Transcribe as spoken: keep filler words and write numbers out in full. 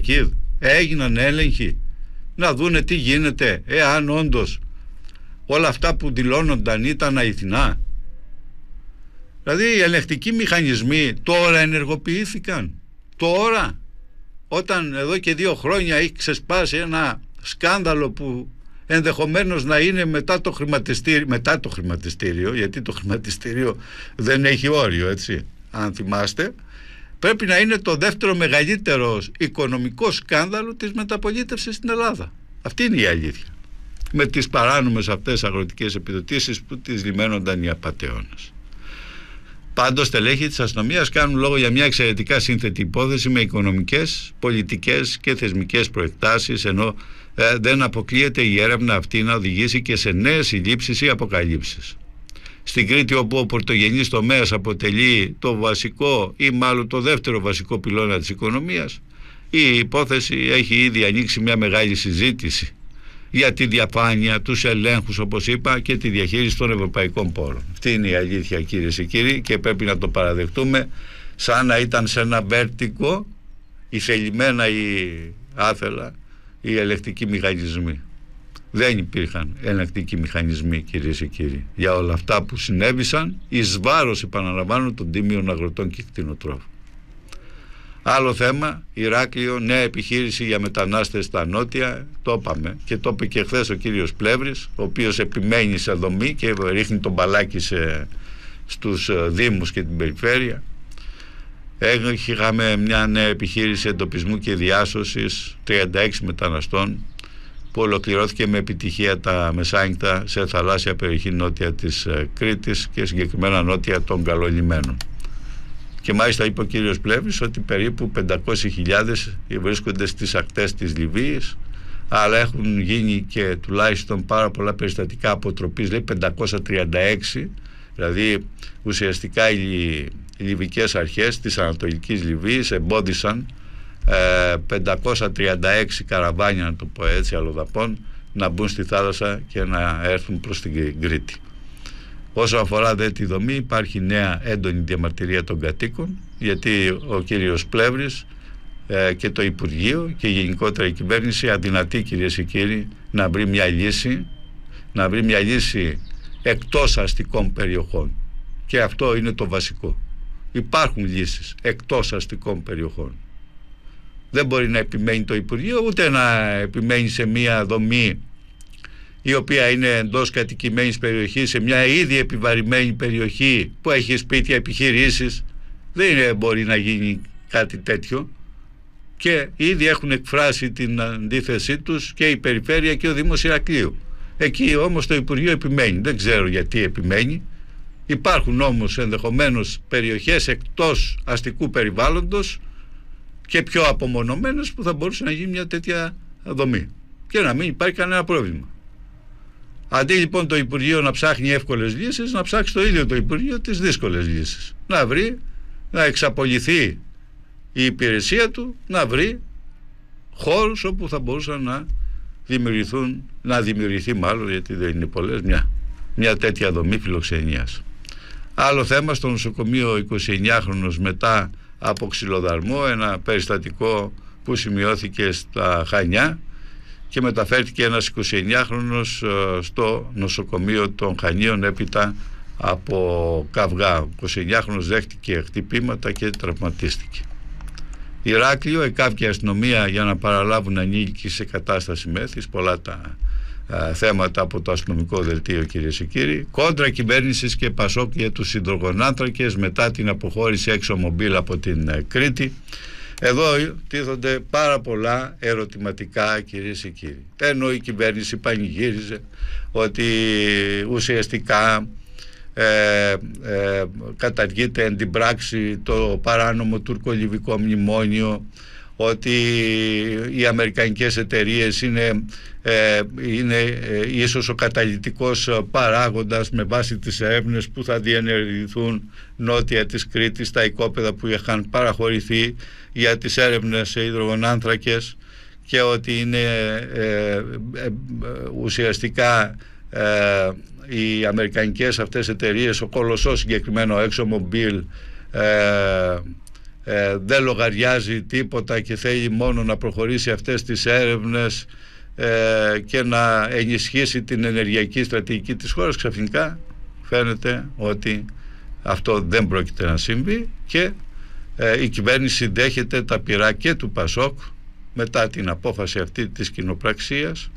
Σακίδ? Έγιναν έλεγχοι να δούνε τι γίνεται, εάν όντως όλα αυτά που δηλώνονταν ήταν αληθινά? Δηλαδή οι ελεγκτικοί μηχανισμοί τώρα ενεργοποιήθηκαν, τώρα, όταν εδώ και δύο χρόνια έχει ξεσπάσει ένα σκάνδαλο που ενδεχομένως να είναι μετά το χρηματιστήριο, μετά το χρηματιστήριο, γιατί το χρηματιστήριο δεν έχει όριο, έτσι, αν θυμάστε, πρέπει να είναι το δεύτερο μεγαλύτερο οικονομικό σκάνδαλο της μεταπολίτευσης στην Ελλάδα. Αυτή είναι η αλήθεια, με τις παράνομες αυτές αγροτικές επιδοτήσεις που τις λιμένονταν οι απατεώνες. Πάντως στελέχοι της αστυνομίας κάνουν λόγο για μια εξαιρετικά σύνθετη υπόθεση με οικονομικές, πολιτικές και θεσμικές προεκτάσεις, ενώ ε, δεν αποκλείεται η έρευνα αυτή να οδηγήσει και σε νέες συλλήψεις ή αποκαλύψεις. Στην Κρήτη, όπου ο πρωτογενής τομέας αποτελεί το βασικό ή μάλλον το δεύτερο βασικό πυλώνα της οικονομίας, η υπόθεση έχει ήδη ανοίξει μια μεγάλη συζήτηση για τη διαφάνεια, τους ελέγχους, όπως είπα, και τη διαχείριση των ευρωπαϊκών πόρων. Αυτή είναι η αλήθεια, κυρίες και κύριοι, και πρέπει να το παραδεχτούμε, σαν να ήταν σε ένα βέρτικο ή θελημένα ή άθελα οι ελεγκτικοί μηχανισμοί. Δεν υπήρχαν ελεγκτικοί μηχανισμοί, κυρίες και κύριοι, για όλα αυτά που συνέβησαν εις βάρος, επαναλαμβάνω, των τίμιων αγροτών και κτηνοτρόφων. Άλλο θέμα, Ηράκλειο, νέα επιχείρηση για μετανάστες στα νότια, το είπαμε και το είπε και χθες ο κύριος Πλεύρης, ο οποίος επιμένει σε δομή και ρίχνει τον μπαλάκι σε, στους δήμους και την περιφέρεια. Είχαμε μια νέα επιχείρηση εντοπισμού και διάσωσης τριάντα έξι μεταναστών που ολοκληρώθηκε με επιτυχία τα μεσάνυχτα σε θαλάσσια περιοχή νότια της Κρήτης και συγκεκριμένα νότια των Καλολιμένων. Και μάλιστα είπε ο κύριος Πλεύρης ότι περίπου πεντακόσιες χιλιάδες βρίσκονται στις ακτές της Λιβύης, αλλά έχουν γίνει και τουλάχιστον πάρα πολλά περιστατικά αποτροπής, λέει πεντακόσια τριάντα έξι, δηλαδή ουσιαστικά οι, οι λιβικές αρχές της Ανατολικής Λιβύης εμπόδισαν ε, πεντακόσια τριάντα έξι καραβάνια, να το πω έτσι, αλλοδαπών να μπουν στη θάλασσα και να έρθουν προς την Κρήτη. Όσο αφορά δε τη δομή, υπάρχει νέα έντονη διαμαρτυρία των κατοίκων, γιατί ο κύριος Πλεύρης ε, και το Υπουργείο και γενικότερα η κυβέρνηση αδυνατεί, κυρίες και κύριοι, να βρει μια λύση, να βρει μια λύση εκτός αστικών περιοχών. Και αυτό είναι το βασικό. Υπάρχουν λύσεις εκτός αστικών περιοχών. Δεν μπορεί να επιμένει το Υπουργείο, ούτε να επιμένει σε μια δομή η οποία είναι εντός κατοικημένης περιοχής, σε μια ήδη επιβαρημένη περιοχή που έχει σπίτια, επιχειρήσεις. Δεν είναι, μπορεί να γίνει κάτι τέτοιο, και ήδη έχουν εκφράσει την αντίθεσή τους και η περιφέρεια και ο Δήμος Ηρακλείου. Εκεί όμως το Υπουργείο επιμένει, δεν ξέρω γιατί επιμένει. Υπάρχουν όμως ενδεχομένως περιοχές εκτός αστικού περιβάλλοντος και πιο απομονωμένες που θα μπορούσε να γίνει μια τέτοια δομή και να μην υπάρχει κανένα πρόβλημα. Αντί λοιπόν το Υπουργείο να ψάχνει εύκολες λύσεις, να ψάξει το ίδιο το Υπουργείο τις δύσκολες λύσεις. Να βρει, να εξαπολυθεί η υπηρεσία του, να βρει χώρους όπου θα μπορούσαν να δημιουργηθούν, να δημιουργηθεί μάλλον, γιατί δεν είναι πολλές, μια, μια τέτοια δομή φιλοξενίας. Άλλο θέμα, στο νοσοκομείο εικοσιεννιάχρονος μετά από ξυλοδαρμό, ένα περιστατικό που σημειώθηκε στα Χανιά, και μεταφέρθηκε ένας εικοσιεννιάχρονος στο νοσοκομείο των Χανίων έπειτα από καυγά. Ο εικοσιεννιάχρονος δέχτηκε χτυπήματα και τραυματίστηκε. Ηράκλειο, εκάβηκε αστυνομία για να παραλάβουν ανήλικοι σε κατάσταση μέθης. Πολλά τα α, θέματα από το αστυνομικό δελτίο, κυρίες και κύριοι. Κόντρα κυβέρνησης και Πασόκ για τους υδρογονάνθρακες μετά την αποχώρηση ExxonMobil από την ε, Κρήτη. Εδώ τίθονται πάρα πολλά ερωτηματικά, κυρίες και κύριοι. Ενώ η κυβέρνηση πανηγύριζε ότι ουσιαστικά ε, ε, καταργείται εν την πράξη το παράνομο τουρκο-λιβικό μνημόνιο, ότι οι αμερικανικές εταιρείες είναι, ε, είναι ε, ίσως ο καταλυτικός παράγοντας με βάση τις έρευνες που θα διενεργηθούν νότια της Κρήτης, τα οικόπεδα που είχαν παραχωρηθεί για τις έρευνες σε υδρογονάνθρακες, και ότι είναι ε, ε, ε, ουσιαστικά ε, οι αμερικανικές αυτές εταιρείες, ο κολοσσός συγκεκριμένο ExxonMobil, ε, ε, δεν λογαριάζει τίποτα και θέλει μόνο να προχωρήσει αυτές τις έρευνες ε, και να ενισχύσει την ενεργειακή στρατηγική της χώρας, ξαφνικά φαίνεται ότι αυτό δεν πρόκειται να συμβεί και ε, η κυβέρνηση δέχεται τα πειρά και του Πασόκ μετά την απόφαση αυτή της κοινοπραξίας